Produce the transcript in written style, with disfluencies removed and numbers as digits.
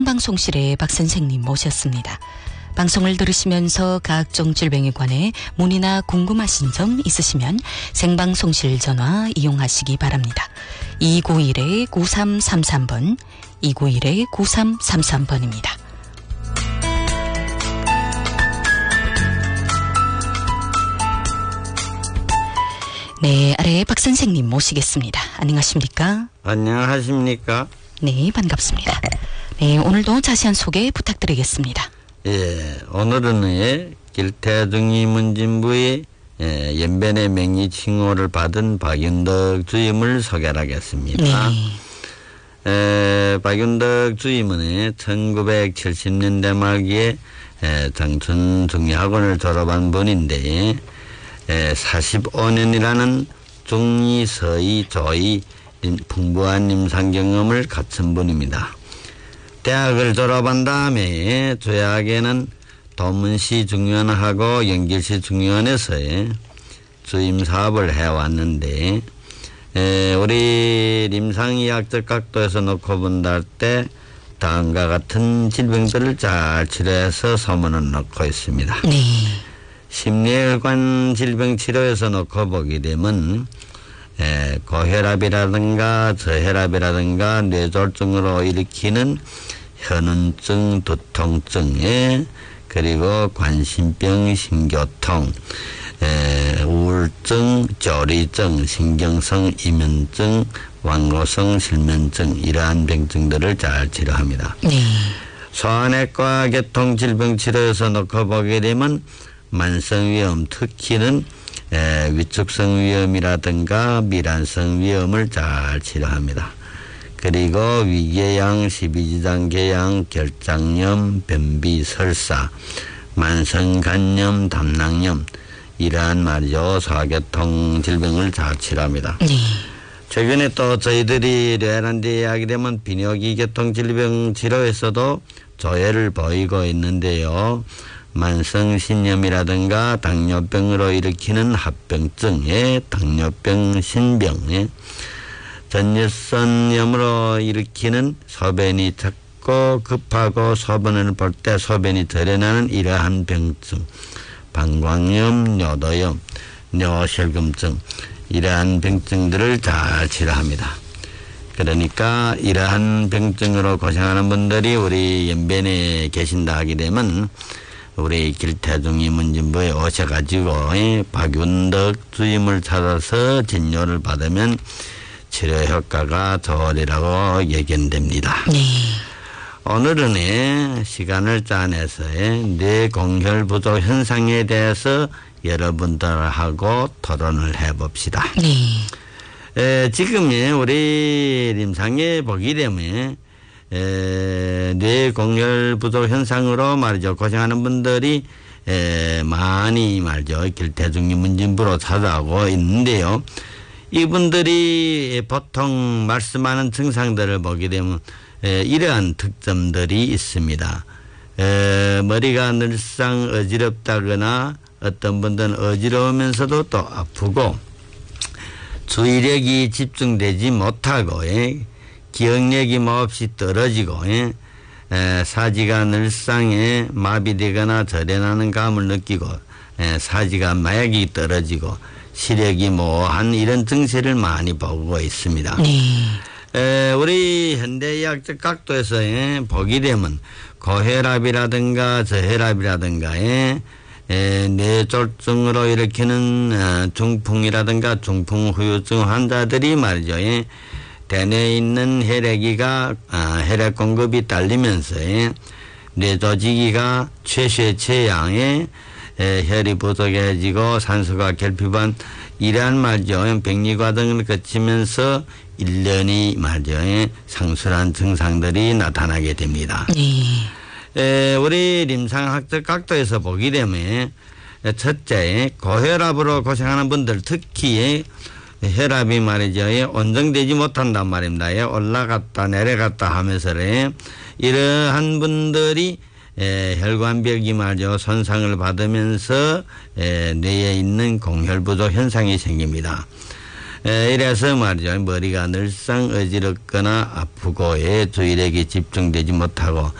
방송실에 박 선생님 모셨습니다. 방송을 들으시면서 각종 질병에 관해 문의나 궁금하신 점 있으시면 생방송실 전화 이용하시기 바랍니다. 291-9333번, 291-9333번입니다. 네, 아래 박 선생님 모시겠습니다. 안녕하십니까? 안녕하십니까? 네, 반갑습니다. 네, 오늘도 자세한 소개 부탁드리겠습니다. 예, 오늘은 길태중이 문진부의 연변의 명의 칭호를 받은 박윤덕 주임을 소개하겠습니다. 네. 박윤덕 주임은 1970년대 말기에 장춘 중의학원을 졸업한 분인데 45년이라는 중의, 서의, 조의, 풍부한 임상 경험을 갖춘 분입니다. 대학을 졸업한 다음에 조약에는 도문시 중위원하고 연길시 중위원에서의 주임 사업을 해왔는데 우리 임상의학적 각도에서 놓고 본다 때 다음과 같은 질병들을 잘 치료해서 소문을 놓고 있습니다. 네. 심리혈관 질병 치료에서 놓고 보게 되면 고혈압이라든가 저혈압이라든가 뇌졸중으로 일으키는 현운증, 두통증, 그리고 관심병, 신교통, 우울증, 조리증, 신경성 이면증, 완고성 실면증 이러한 병증들을 잘 치료합니다. 네. 소아내과 교통질병 치료에서 놓고 보게 되면 만성위험, 특히는 위축성 위험이라든가 미란성 위험을 잘 치료합니다. 그리고 위궤양, 십이지장궤양, 결장염, 변비, 설사, 만성간염, 담낭염 이러한 말이죠. 소아교통 질병을 잘 치료합니다. 네. 최근에 또 저희들이 뇌란대 이야기 되면 비뇨기 교통 질병 치료에서도 조회를 보이고 있는데요. 만성신염이라든가 당뇨병으로 일으키는 합병증, 당뇨병, 신병, 전립선염으로 일으키는 소변이 작고 급하고 소변을 볼 때 소변이 덜어나는 이러한 병증, 방광염, 뇨도염, 뇨혈금증 이러한 병증들을 잘 치료합니다. 그러니까 이러한 병증으로 고생하는 분들이 우리 연변에 계신다 하게 되면 우리 길태중이 문진부에 오셔가지고 박윤덕 주임을 찾아서 진료를 받으면 치료 효과가 좋으리라고 예견됩니다. 네. 오늘은 시간을 짜내서 뇌공혈 부족 현상에 대해서 여러분들하고 토론을 해봅시다. 네. 지금 우리 임상에 보게 되면 뇌공혈 부족 현상으로 말이죠 고생하는 분들이 많이 말이죠 길태중이 문진부로 찾아오고 있는데요. 이분들이 보통 말씀하는 증상들을 보게 되면 이러한 특점들이 있습니다. 머리가 늘상 어지럽다거나 어떤 분들은 어지러우면서도 또 아프고 주의력이 집중되지 못하고 기억력이 몹시 떨어지고 사지가 늘상 마비되거나 절해나는 감을 느끼고 사지가 마약이 떨어지고 시력이 모호한 이런 증세를 많이 보고 있습니다. 네. 우리 현대의학적 각도에서 보게 되면 고혈압이라든가 저혈압이라든가 뇌졸중으로 일으키는 중풍이라든가 중풍후유증 환자들이 말이죠. 대뇌에 있는 혈액이가 혈액 공급이 딸리면서 뇌조직이가 최쇄체양에 혈이 부족해지고 산소가 결핍한 이러한 말이죠. 병리 과정을 거치면서 1년이 말이죠. 상술한 증상들이 나타나게 됩니다. 네. 우리 임상학적 각도에서 보게 되면 첫째 고혈압으로 고생하는 분들 특히 혈압이 말이죠. 온정되지 못한단 말입니다. 올라갔다 내려갔다 하면서 이러한 분들이 혈관벽이 말이죠. 손상을 받으면서 뇌에 있는 공혈부족 현상이 생깁니다. 이래서 말이죠. 머리가 늘상 어지럽거나 아프고 주의력이 집중되지 못하고